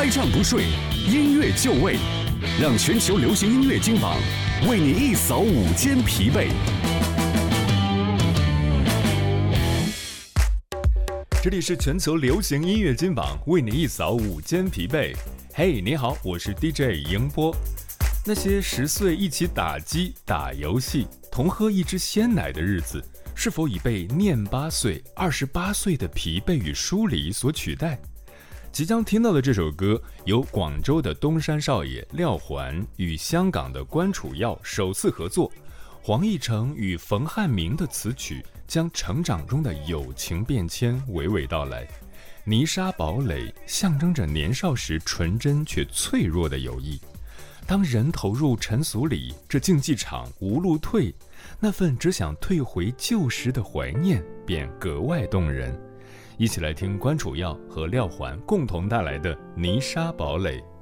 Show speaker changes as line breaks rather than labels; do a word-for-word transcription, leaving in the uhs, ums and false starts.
开唱不睡，音乐就位，让全球流行音乐金榜为你一扫午间疲惫。
这里是全球流行音乐金榜，为你一扫午间疲惫。嘿，你好，我是 D J 迎波。那些十岁一起打机、打游戏、同喝一支鲜奶的日子，是否已被念八岁、二十八岁的疲惫与疏离所取代？即将听到的这首歌，由广州的东山少爷廖环与香港的关楚耀首次合作，黄奕成与冯汉明的词曲，将成长中的友情变迁娓娓道来。泥沙堡垒象征着年少时纯真却脆弱的友谊。当人投入尘俗里，这竞技场无路退，那份只想退回旧时的怀念便格外动人。一起来听关楚耀和廖环共同带来的《泥沙堡垒》。